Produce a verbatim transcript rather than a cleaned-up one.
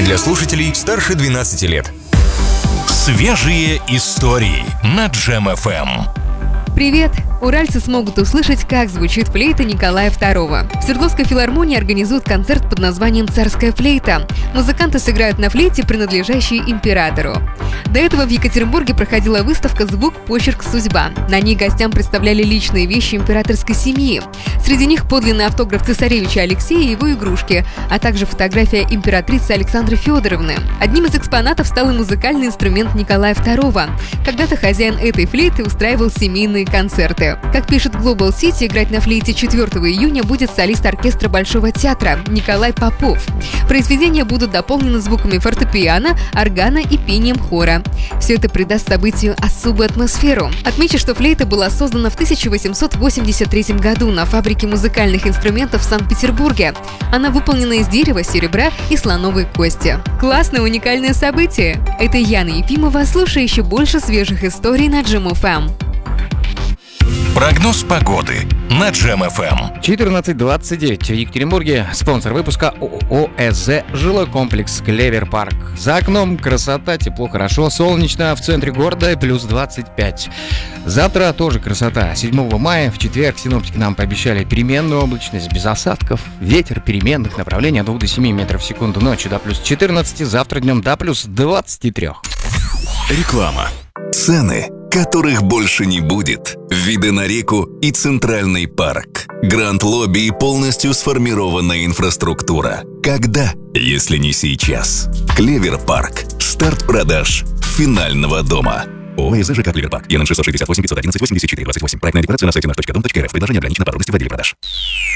для слушателей старше двенадцати лет. Свежие истории на Джем эф эм. Привет! Уральцы смогут услышать, как звучит флейта Николая второго. В Свердловской филармонии организуют концерт под названием «Царская флейта». Музыканты сыграют на флейте, принадлежащей императору. До этого в Екатеринбурге проходила выставка «Звук, почерк, судьба». На ней гостям представляли личные вещи императорской семьи. Среди них подлинный автограф цесаревича Алексея и его игрушки, а также фотография императрицы Александры Федоровны. Одним из экспонатов стал и музыкальный инструмент Николая второго. Когда-то хозяин этой флейты устраивал семейные концерты. Как пишет Global City, играть на флейте четвёртого июня будет солист оркестра Большого театра Николай Попов. Произведения будут дополнены звуками фортепиано, органа и пением хора. Все это придаст событию особую атмосферу. Отмечу, что флейта была создана в тысяча восемьсот восемьдесят третьем году на фабрике музыкальных инструментов в Санкт-Петербурге. Она выполнена из дерева, серебра и слоновой кости. Классное уникальное событие! Это Яна Ефимова. Слушай еще больше свежих историй на Джем эф эм. Прогноз погоды на Джем эф эм. четырнадцать двадцать девять в Екатеринбурге. Спонсор выпуска ООО «ЭЗ», жилой комплекс «Клевер Парк». За окном красота, тепло, хорошо, солнечно. В центре города плюс двадцать пять. Завтра тоже красота. седьмого мая, в четверг, синоптики нам пообещали переменную облачность без осадков. Ветер переменных направлений от двух до семи метров в секунду. Ночью до плюс четырнадцати, завтра днем до плюс двадцати трёх. Реклама. Цены, которых больше не будет. Виды на реку и Центральный парк. Гранд-лобби и полностью сформированная инфраструктура. Когда, если не сейчас? Клевер Парк. Старт продаж финального дома. ООО «ЭЗ ЖК Клевер Парк». ЕН шестьсот шестьдесят восемь пятьсот одиннадцать восемьдесят четыре двадцать восемь. Проектная декларация на сайте наш точка дом точка рф. Предложение ограничено по подробности в отделе продаж.